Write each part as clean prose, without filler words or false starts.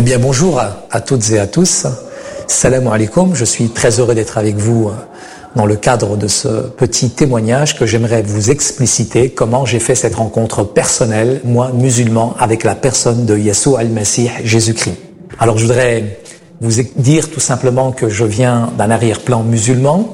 Eh bien bonjour à toutes et à tous. Salam alaikum, je suis très heureux d'être avec vous dans le cadre de ce petit témoignage que j'aimerais vous expliciter comment j'ai fait cette rencontre personnelle, moi musulman, avec la personne de Yeshua al-Masih, Jésus-Christ. Alors je voudrais vous dire tout simplement que je viens d'un arrière-plan musulman.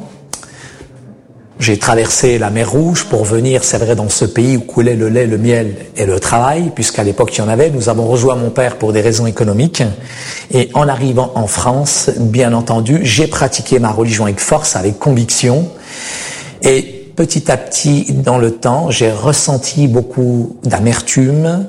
J'ai traversé la mer Rouge pour venir, c'est vrai, dans ce pays où coulait le lait, le miel et le travail, puisqu'à l'époque il y en avait. Nous avons rejoint mon père pour des raisons économiques. Et en arrivant en France, bien entendu, j'ai pratiqué ma religion avec force, avec conviction. Et petit à petit, dans le temps, j'ai ressenti beaucoup d'amertume,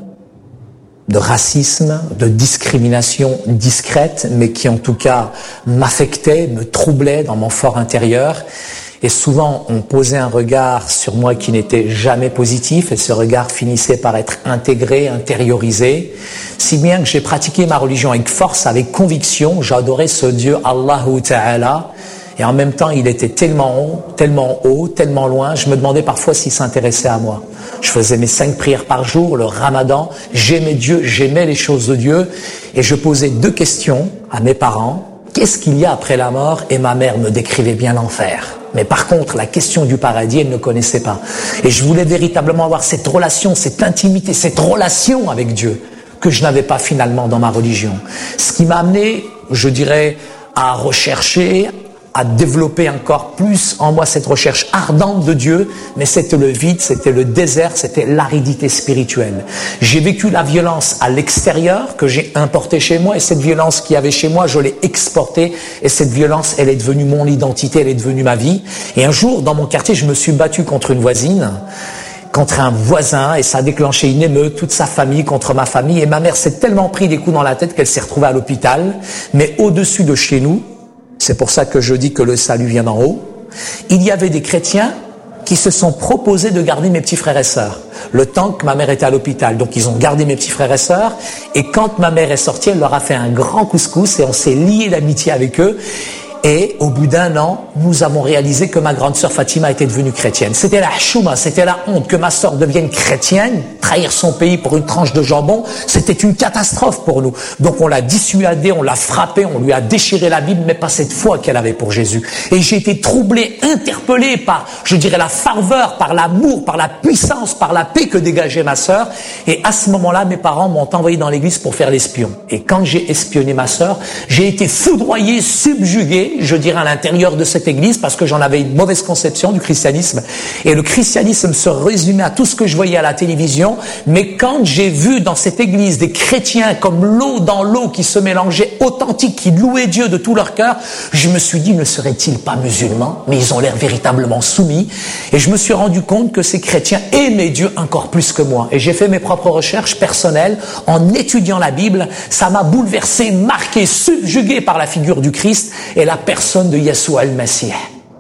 de racisme, de discrimination discrète, mais qui en tout cas m'affectait, me troublait dans mon fort intérieur. Et souvent, on posait un regard sur moi qui n'était jamais positif, et ce regard finissait par être intégré, intériorisé, si bien que j'ai pratiqué ma religion avec force, avec conviction. J'adorais ce Dieu, Allahu Ta'ala, et en même temps, il était tellement haut, tellement loin, je me demandais parfois s'il s'intéressait à moi. Je faisais mes 5 prières par jour, le ramadan, j'aimais Dieu, j'aimais les choses de Dieu, et je posais 2 questions à mes parents. Qu'est-ce qu'il y a après la mort? Et ma mère me décrivait bien l'enfer. Mais par contre, la question du paradis, elle ne connaissait pas. Et je voulais véritablement avoir cette relation, cette intimité, cette relation avec Dieu que je n'avais pas finalement dans ma religion. Ce qui m'a amené, je dirais, à rechercher, à développer encore plus en moi cette recherche ardente de Dieu, mais c'était le vide, c'était le désert, c'était l'aridité spirituelle. J'ai vécu la violence à l'extérieur que j'ai importée chez moi, et cette violence qu'il y avait chez moi, je l'ai exportée, et cette violence, elle est devenue mon identité, elle est devenue ma vie. Et un jour, dans mon quartier, je me suis battu contre une voisine, contre un voisin, et ça a déclenché une émeute, toute sa famille contre ma famille, et ma mère s'est tellement pris des coups dans la tête qu'elle s'est retrouvée à l'hôpital. Mais au-dessus de chez nous, c'est pour ça que je dis que le salut vient d'en haut, il y avait des chrétiens qui se sont proposés de garder mes petits frères et sœurs, le temps que ma mère était à l'hôpital. Donc ils ont gardé mes petits frères et sœurs, et quand ma mère est sortie, elle leur a fait un grand couscous, et on s'est lié d'amitié avec eux. Et au bout d'1 an, nous avons réalisé que ma grande sœur Fatima était devenue chrétienne. C'était la chouma, c'était la honte que ma sœur devienne chrétienne. Trahir son pays pour une tranche de jambon, c'était une catastrophe pour nous. Donc on l'a dissuadée, on l'a frappée, on lui a déchiré la Bible, mais pas cette foi qu'elle avait pour Jésus. Et j'ai été troublé, interpellé par, je dirais, la ferveur, par l'amour, par la puissance, par la paix que dégageait ma sœur. Et à ce moment-là, mes parents m'ont envoyé dans l'église pour faire l'espion. Et quand j'ai espionné ma sœur, j'ai été foudroyé, subjugué, je dirais, à l'intérieur de cette église, parce que j'en avais une mauvaise conception du christianisme. Et le christianisme se résumait à tout ce que je voyais à la télévision. Mais quand j'ai vu dans cette église des chrétiens comme l'eau dans l'eau qui se mélangeaient, authentiques, qui louaient Dieu de tout leur cœur, je me suis dit, ne seraient-ils pas musulmans? Mais ils ont l'air véritablement soumis. Et je me suis rendu compte que ces chrétiens aimaient Dieu encore plus que moi. Et j'ai fait mes propres recherches personnelles en étudiant la Bible. Ça m'a bouleversé, marqué, subjugué par la figure du Christ et la personne de Yeshua al-Masih,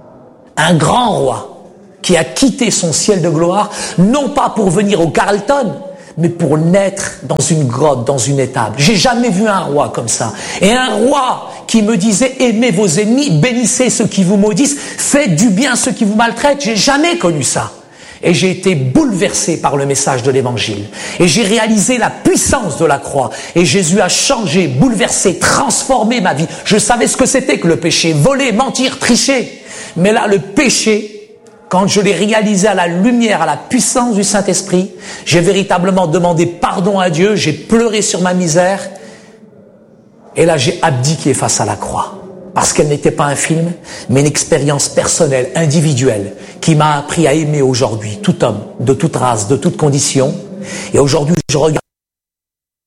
un grand roi qui a quitté son ciel de gloire, non pas pour venir au Carlton, mais pour naître dans une grotte, dans une étable. J'ai jamais vu un roi comme ça. Et un roi qui me disait, aimez vos ennemis, bénissez ceux qui vous maudissent, faites du bien à ceux qui vous maltraitent. J'ai jamais connu ça. Et j'ai été bouleversé par le message de l'évangile. Et j'ai réalisé la puissance de la croix. Et Jésus a changé, bouleversé, transformé ma vie. Je savais ce que c'était que le péché. Voler, mentir, tricher. Mais là, le péché, quand je l'ai réalisé à la lumière, à la puissance du Saint-Esprit, j'ai véritablement demandé pardon à Dieu. J'ai pleuré sur ma misère. Et là, j'ai abdiqué face à la croix. Parce qu'elle n'était pas un film, mais une expérience personnelle, individuelle, qui m'a appris à aimer aujourd'hui tout homme, de toute race, de toute condition. Et aujourd'hui, je regarde